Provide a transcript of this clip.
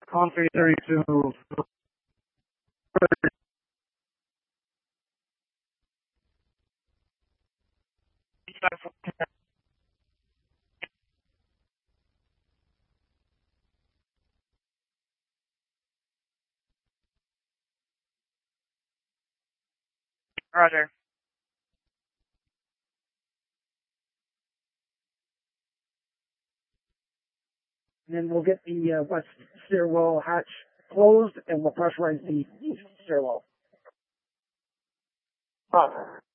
on 332. Roger. And then we'll get the west stairwell hatch closed, and we'll pressurize the east stairwell.